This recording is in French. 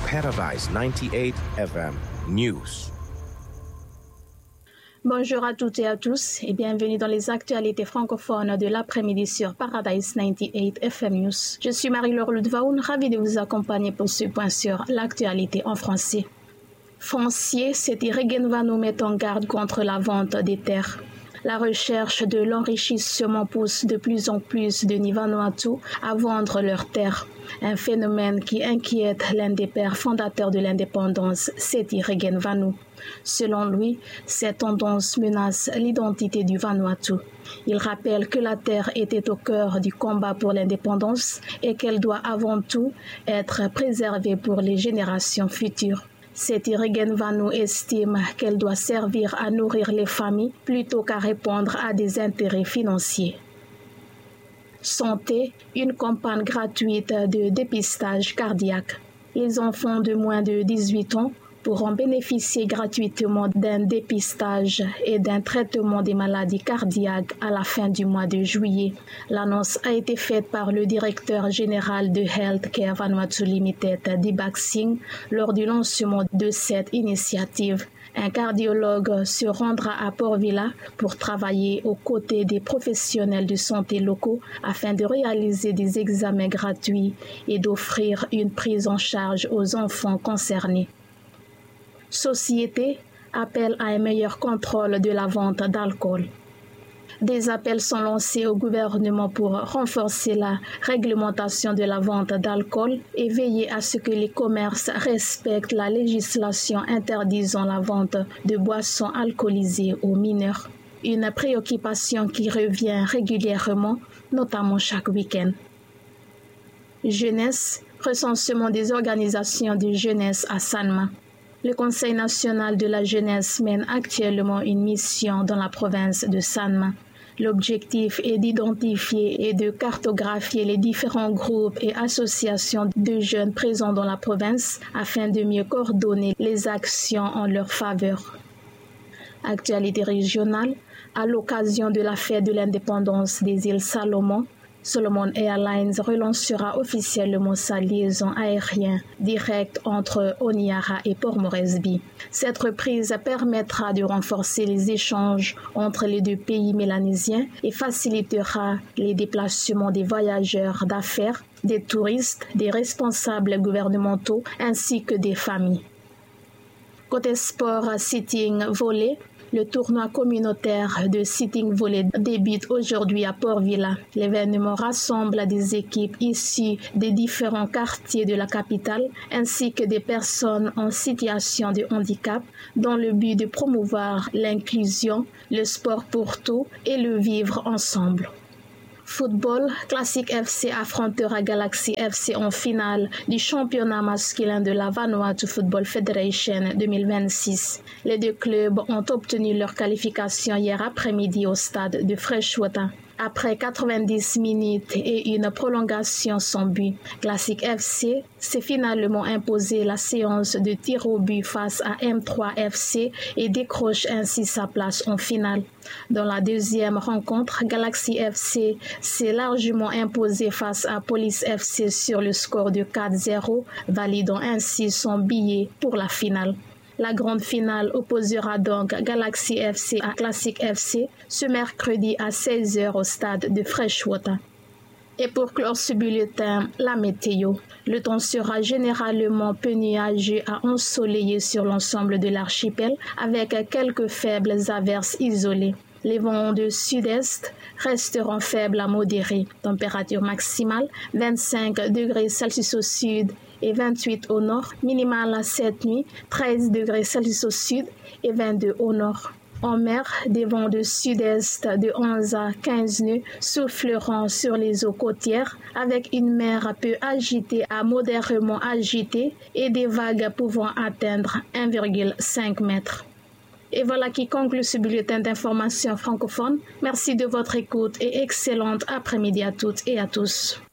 Paradise 98 FM News. Bonjour à toutes et à tous et bienvenue dans les actualités francophones de l'après-midi sur Paradise 98 FM News. Je suis Marie-Laure Ludvaoun, ravie de vous accompagner pour ce point sur l'actualité en français. Foncier, Seti Regenvanu met en garde contre la vente des terres. La recherche de l'enrichissement pousse de plus en plus de Vanuatu à vendre leurs terres, un phénomène qui inquiète l'un des pères fondateurs de l'indépendance, Seti Regenvanu. Selon lui, cette tendance menace l'identité du Vanuatu. Il rappelle que la terre était au cœur du combat pour l'indépendance et qu'elle doit avant tout être préservée pour les générations futures. Seti Regenvanu estime qu'elle doit servir à nourrir les familles plutôt qu'à répondre à des intérêts financiers. Santé, une campagne gratuite de dépistage cardiaque. Les enfants de moins de 18 ans pourront bénéficier gratuitement d'un dépistage et d'un traitement des maladies cardiaques à la fin du mois de juillet. L'annonce a été faite par le directeur général de Healthcare Vanuatu Limited, Dibak Singh, lors du lancement de cette initiative. Un cardiologue se rendra à Port Vila pour travailler aux côtés des professionnels de santé locaux afin de réaliser des examens gratuits et d'offrir une prise en charge aux enfants concernés. Société appelle à un meilleur contrôle de la vente d'alcool. Des appels sont lancés au gouvernement pour renforcer la réglementation de la vente d'alcool et veiller à ce que les commerces respectent la législation interdisant la vente de boissons alcoolisées aux mineurs. Une préoccupation qui revient régulièrement, notamment chaque week-end. Jeunesse, recensement des organisations de jeunesse à Sanma. Le Conseil national de la jeunesse mène actuellement une mission dans la province de Sanma. L'objectif est d'identifier et de cartographier les différents groupes et associations de jeunes présents dans la province afin de mieux coordonner les actions en leur faveur. Actualité régionale, à l'occasion de la fête de l'indépendance des îles Salomon, Solomon Airlines relancera officiellement sa liaison aérienne directe entre Honiara et Port Moresby. Cette reprise permettra de renforcer les échanges entre les deux pays mélanésiens et facilitera les déplacements des voyageurs d'affaires, des touristes, des responsables gouvernementaux ainsi que des familles. Côté sport, sitting volley. Le tournoi communautaire de sitting volley débute aujourd'hui à Port Vila. L'événement rassemble des équipes issues des différents quartiers de la capitale ainsi que des personnes en situation de handicap dans le but de promouvoir l'inclusion, le sport pour tous et le vivre ensemble. Football, Classic FC affrontera Galaxy FC en finale du championnat masculin de la Vanuatu Football Federation 2026. Les deux clubs ont obtenu leur qualification hier après-midi au stade de Freshwater. Après 90 minutes et une prolongation sans but, Classic FC s'est finalement imposé la séance de tir au but face à M3 FC et décroche ainsi sa place en finale. Dans la deuxième rencontre, Galaxy FC s'est largement imposé face à Police FC sur le score de 4-0, validant ainsi son billet pour la finale. La grande finale opposera donc Galaxy FC à Classic FC ce mercredi à 16h au stade de Freshwater. Et pour clore ce bulletin, la météo. Le temps sera généralement peu nuageux à ensoleillé sur l'ensemble de l'archipel avec quelques faibles averses isolées. Les vents de sud-est resteront faibles à modérés. Température maximale 25 degrés Celsius au sud et 28 au nord. Minimale cette nuit 13 degrés Celsius au sud et 22 au nord. En mer, des vents de sud-est de 11 à 15 nœuds souffleront sur les eaux côtières avec une mer peu agitée à modérément agitée et des vagues pouvant atteindre 1,5 mètre. Et voilà qui conclut ce bulletin d'information francophone. Merci de votre écoute et excellente après-midi à toutes et à tous.